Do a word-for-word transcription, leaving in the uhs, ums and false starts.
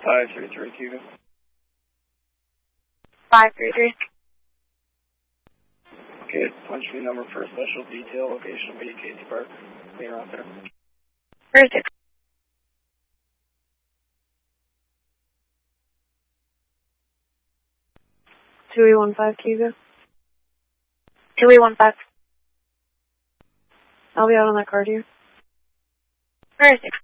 five three three, Cuba. five three three. Okay, punch me number for a special detail, location will be Casey Park. Clear out there. Where is it? two E one five, Cuba. two E one five. I'll be out on that card here. Where is it?